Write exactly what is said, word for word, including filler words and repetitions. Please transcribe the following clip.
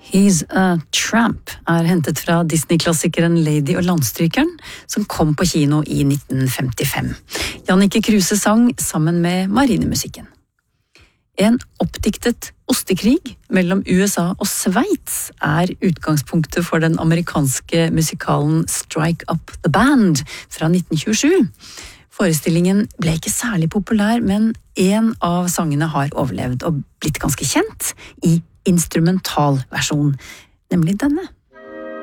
He's a Tramp er hentet fra Disney-klassikeren Lady og Landstrykeren, som kom på kino i nitten femtifem. Jannicke Kruse sang sammen med marinemusikken. En oppdiktet ostekrig mellom U S A og Sveits er utgangspunktet for den amerikanske musikalen Strike Up the Band fra nitten tjuesju. Forestillingen ble ikke særlig populær, men en av sangene har overlevd og blitt ganske kjent i instrumentalversjon, nemlig denne.